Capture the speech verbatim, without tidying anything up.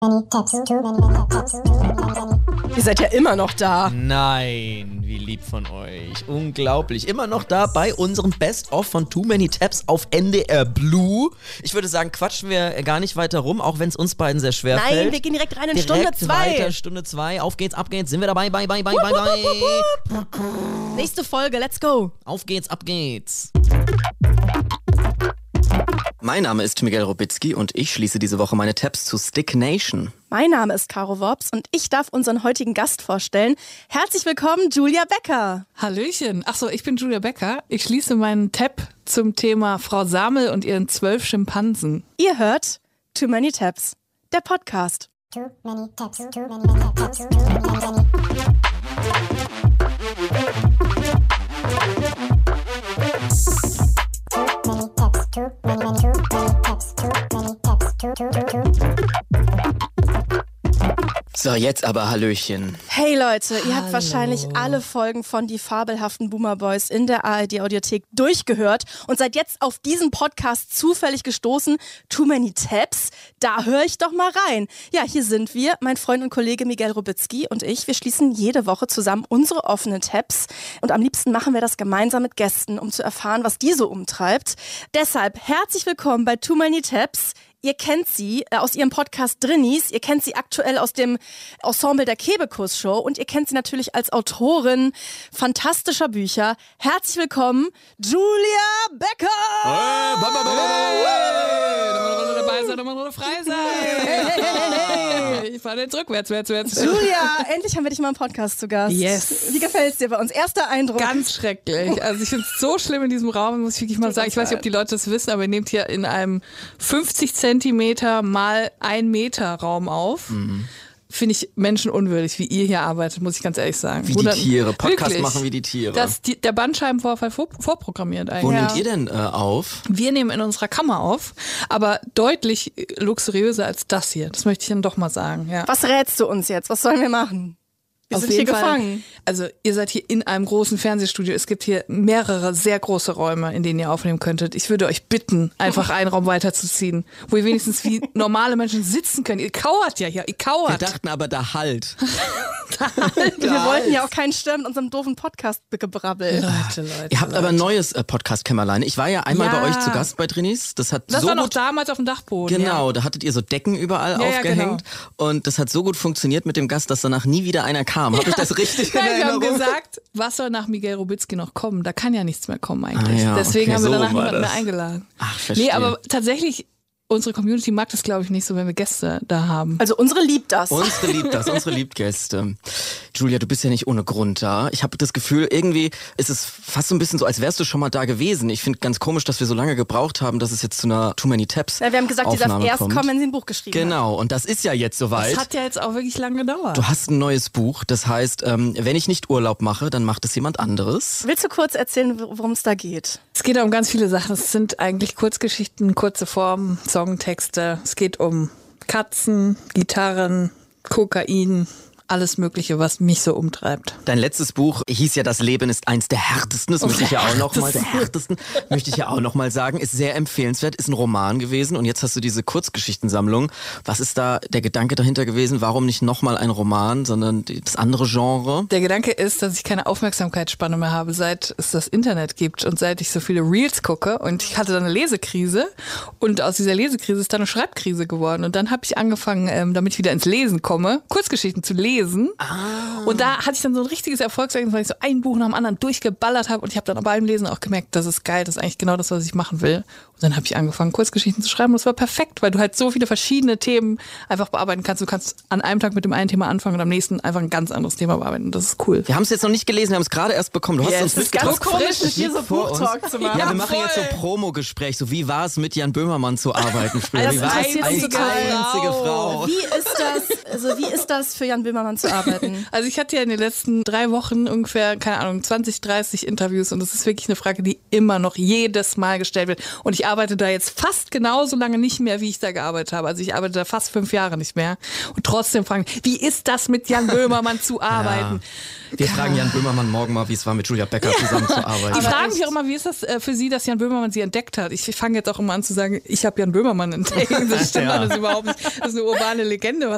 Ihr seid ja immer noch da. Nein, wie lieb von euch. Unglaublich. Immer noch da bei unserem Best-of von Too Many Tabs auf N D R Blue. Ich würde sagen, quatschen wir gar nicht weiter rum, auch wenn es uns beiden sehr schwer Nein, fällt. Nein, wir gehen direkt rein in direkt Stunde zwei. Weiter, Stunde zwei. Auf geht's, ab geht's. Sind wir dabei? Bye, bye, bye, bye, bye. Nächste Folge, let's go. Auf geht's, ab geht's. Mein Name ist Miguel Robitzky und ich schließe diese Woche meine Tabs zu Stick Nation. Mein Name ist Caro Worps und ich darf unseren heutigen Gast vorstellen. Herzlich willkommen, Julia Becker. Hallöchen. Achso, ich bin Julia Becker. Ich schließe meinen Tab zum Thema Frau Samel und ihren zwölf Schimpansen. Ihr hört Too Many Tabs, der Podcast. Too many tabs, too many tabs, too many, many. Too many, many, too many tabs, too many tabs, too, too, too, too. So, jetzt aber Hallöchen. Hey Leute, ihr Hallo. habt wahrscheinlich alle Folgen von Die fabelhaften Boomer Boys in der A R D-Audiothek durchgehört und seid jetzt auf diesen Podcast zufällig gestoßen. Too Many Tabs, da höre ich doch mal rein. Ja, hier sind wir, mein Freund und Kollege Miguel Robitzky und ich. Wir schließen jede Woche zusammen unsere offenen Tabs und am liebsten machen wir das gemeinsam mit Gästen, um zu erfahren, was die so umtreibt. Deshalb herzlich willkommen bei Too Many Tabs. Ihr kennt sie äh, aus ihrem Podcast Drinnies, ihr kennt sie aktuell aus dem Ensemble der Kebekus-Show und ihr kennt sie natürlich als Autorin fantastischer Bücher. Herzlich willkommen, Julia Becker! Hey, ba, ba, ba, ba, Hey, da muss man dabei sein, da muss man frei sein. Hey, hey, hey, hey. Ich fahre jetzt rückwärts, wärts, wärts. Julia, endlich haben wir dich mal im Podcast zu Gast. Yes. Wie gefällt's dir bei uns? Erster Eindruck. Ganz schrecklich. Also ich finde es so schlimm in diesem Raum, muss ich wirklich mal sagen. Ich weiß nicht, ob die Leute das wissen, aber ihr nehmt hier in einem fünfzig Zentimeter mal ein Meter Raum auf. Mhm. Finde ich menschenunwürdig, wie ihr hier arbeitet, muss ich ganz ehrlich sagen. Wie Wo die dann, Tiere, Podcast wirklich, machen wie die Tiere. Das, die, der Bandscheibenvorfall vor, vorprogrammiert eigentlich. Wo Ja. nehmt ihr denn äh, auf? Wir nehmen in unserer Kammer auf, aber deutlich luxuriöser als das hier. Das möchte ich dann doch mal sagen. Ja. Was rätst du uns jetzt? Was sollen wir machen? Wir Auf sind hier jeden Fall. gefangen. Also ihr seid hier in einem großen Fernsehstudio. Es gibt hier mehrere sehr große Räume, in denen ihr aufnehmen könntet. Ich würde euch bitten, einfach einen Raum weiterzuziehen, wo ihr wenigstens wie normale Menschen sitzen könnt. Ihr kauert ja hier, ihr Wir kauert. dachten aber da halt. Wir wollten ja auch keinen Stören in unserem doofen Podcast-Gebrabbel. Leute, Leute. Ihr habt aber ein neues äh, Podcast-Kämmerlein. Ich war ja einmal Ja. bei euch zu Gast bei Drinnies. Das hat Das so war noch gut damals auf dem Dachboden. Genau, Ja. da hattet ihr so Decken überall Ja, ja, aufgehängt genau. und das hat so gut funktioniert mit dem Gast, dass danach nie wieder einer kam. Habe ich das richtig in Nein, wir haben Erinnerung? gesagt, was soll nach Miguel Robitzky noch kommen? Da kann ja nichts mehr kommen eigentlich. Ah ja, Deswegen okay, haben wir so danach war niemanden das. mehr eingeladen. Ach, verstehe. Nee, aber tatsächlich, unsere Community mag das, glaube ich, nicht so, wenn wir Gäste da haben. Also unsere liebt das. Unsere liebt das, unsere liebt Gäste. Julia, du bist ja nicht ohne Grund da. Ich habe das Gefühl, irgendwie ist es fast so ein bisschen so, als wärst du schon mal da gewesen. Ich finde ganz komisch, dass wir so lange gebraucht haben, dass es jetzt zu einer Too Many Tabs Ja, wir haben gesagt, die darf Aufnahme erst kommt. kommen, wenn sie ein Buch geschrieben hat. Genau, und das ist ja jetzt soweit. Das hat ja jetzt auch wirklich lange gedauert. Du hast ein neues Buch, das heißt, ähm, wenn ich nicht Urlaub mache, dann macht es jemand anderes. Willst du kurz erzählen, worum es da geht? Es geht um ganz viele Sachen. Es sind eigentlich Kurzgeschichten, kurze Formen, Songtexte. Es geht um Katzen, Gitarren, Kokain, alles Mögliche, was mich so umtreibt. Dein letztes Buch hieß ja, das Leben ist eins der härtesten. Das möchte ich ja auch noch mal, der härtesten, möchte ich ja auch noch mal sagen. Ist sehr empfehlenswert, ist ein Roman gewesen und jetzt hast du diese Kurzgeschichtensammlung. Was ist da der Gedanke dahinter gewesen? Warum nicht noch mal ein Roman, sondern das andere Genre? Der Gedanke ist, dass ich keine Aufmerksamkeitsspanne mehr habe, seit es das Internet gibt und seit ich so viele Reels gucke und ich hatte dann eine Lesekrise und aus dieser Lesekrise ist dann eine Schreibkrise geworden und dann habe ich angefangen, ähm, damit ich wieder ins Lesen komme, Kurzgeschichten zu lesen. Ah. Und da hatte ich dann so ein richtiges Erfolgserlebnis, weil ich so ein Buch nach dem anderen durchgeballert habe und ich habe dann beim Lesen auch gemerkt, das ist geil, das ist eigentlich genau das, was ich machen will. Und dann habe ich angefangen, Kurzgeschichten zu schreiben und das war perfekt, weil du halt so viele verschiedene Themen einfach bearbeiten kannst. Du kannst an einem Tag mit dem einen Thema anfangen und am nächsten einfach ein ganz anderes Thema bearbeiten. Und das ist cool. Wir haben es jetzt noch nicht gelesen, wir haben es gerade erst bekommen. Du hast Yes, uns das ist mitgebracht. Ganz komisch, mit dir so vor uns. Buchtalk zu machen. Ja, wir machen voll. jetzt so Promo-Gespräch. So, wie war es mit Jan Böhmermann zu arbeiten früher? Das Wie war es interessiert als uns total. einzige Frau? Wie ist das, also wie ist das für Jan Böhmermann zu arbeiten? Also ich hatte ja in den letzten drei Wochen ungefähr, keine Ahnung, zwanzig, dreißig Interviews und das ist wirklich eine Frage, die immer noch jedes Mal gestellt wird. Und ich arbeite da jetzt fast genauso lange nicht mehr, wie ich da gearbeitet habe. Also ich arbeite da fast fünf Jahre nicht mehr. Und trotzdem fragen, wie ist das mit Jan Böhmermann zu arbeiten? Ja. Wir fragen Jan Böhmermann morgen mal, wie es war, mit Julia Becker zusammenzuarbeiten. Die fragen mich auch immer, wie ist das äh, für Sie, dass Jan Böhmermann Sie entdeckt hat? Ich fange jetzt auch immer an zu sagen, ich habe Jan Böhmermann entdeckt. Das stimmt Ja. alles überhaupt nicht. Das ist eine urbane Legende, was